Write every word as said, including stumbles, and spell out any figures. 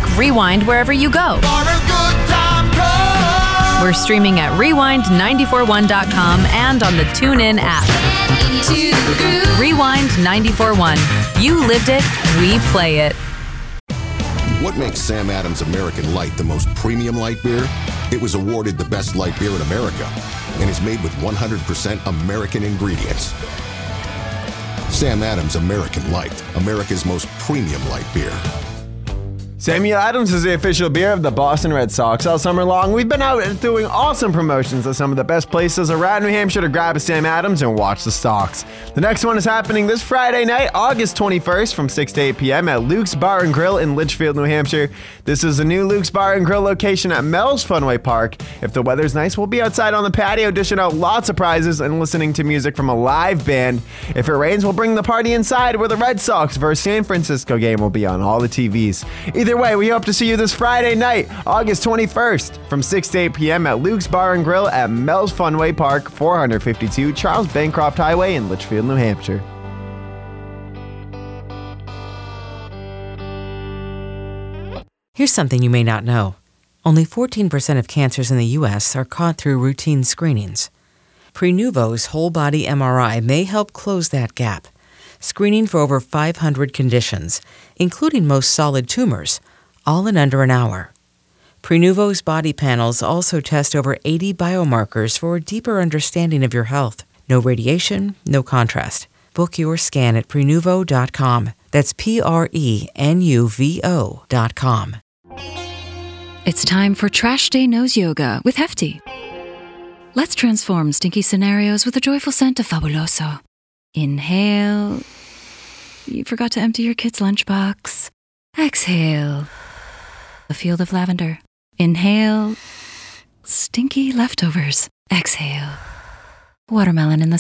Rewind wherever you go. We're streaming at rewind nine four one dot com and on the TuneIn app. Rewind nine four one. You lived it, we play it. What makes Sam Adams American Light the most premium light beer? It was awarded the best light beer in America and is made with one hundred percent American ingredients. Sam Adams American Light, America's most premium light beer. Samuel Adams is the official beer of the Boston Red Sox all summer long. We've been out doing awesome promotions at some of the best places around New Hampshire to grab a Sam Adams and watch the Sox. The next one is happening this Friday night, August twenty-first from six to eight p.m. at Luke's Bar and Grill in Litchfield, New Hampshire. This is the new Luke's Bar and Grill location at Mel's Funway Park. If the weather's nice, we'll be outside on the patio dishing out lots of prizes and listening to music from a live band. If it rains, we'll bring the party inside where the Red Sox versus San Francisco game will be on all the T Vs. Either way, we hope to see you this Friday night, August twenty-first, from six to eight p.m. at Luke's Bar and Grill at Mel's Funway Park, four fifty-two Charles Bancroft Highway in Litchfield, New Hampshire. Here's something you may not know. Only fourteen percent of cancers in the U S are caught through routine screenings. Prenuvo's whole-body M R I may help close that gap, screening for over five hundred conditions, including most solid tumors, all in under an hour. Prenuvo's body panels also test over eighty biomarkers for a deeper understanding of your health. No radiation, no contrast. Book your scan at Prenuvo dot com. That's P R E N U V O dot com. It's time for Trash Day Nose Yoga with Hefty. Let's transform stinky scenarios with a joyful scent of Fabuloso. Inhale. You forgot to empty your kid's lunchbox. Exhale. A field of lavender. Inhale. Stinky leftovers. Exhale. Watermelon in the